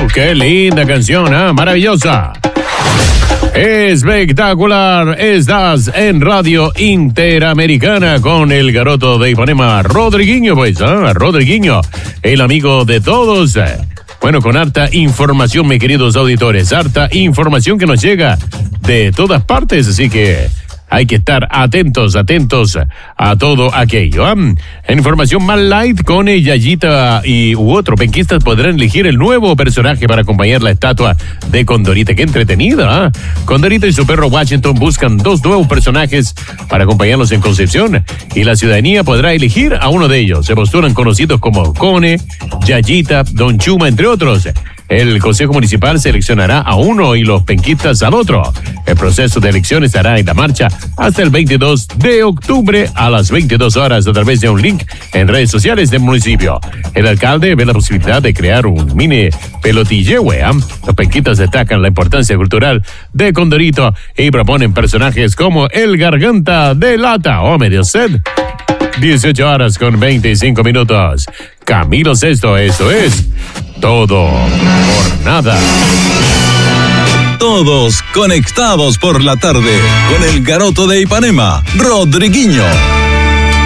qué linda canción, ¿eh? Maravillosa. Espectacular. Estás en Radio Interamericana con el garoto de Ipanema, Rodriguinho, pues, Rodriguinho, el amigo de todos. Bueno, con harta información, mis queridos auditores, harta información que nos llega de todas partes, así que hay que estar atentos a todo aquello. En información más light, con Yayita y otros penquistas podrán elegir el nuevo personaje para acompañar la estatua de Condorita. ¡Qué entretenida! Condorita y su perro Washington buscan 2 nuevos personajes para acompañarlos en Concepción, y la ciudadanía podrá elegir a uno de ellos. Se postulan conocidos como Cone, Yayita, Don Chuma, entre otros. El Consejo Municipal seleccionará a uno y los penquistas al otro. El proceso de elección estará en la marcha hasta el 22 de octubre a las 22 horas a través de un link en redes sociales del municipio. El alcalde ve la posibilidad de crear un mini pelotillehue. Los penquistas destacan la importancia cultural de Condorito y proponen personajes como el Garganta de Lata o Medio Sed. 18 horas con 25 minutos. Camilo Sesto, eso es Todo por Nada. Todos conectados por la tarde con el garoto de Ipanema, Rodriguinho.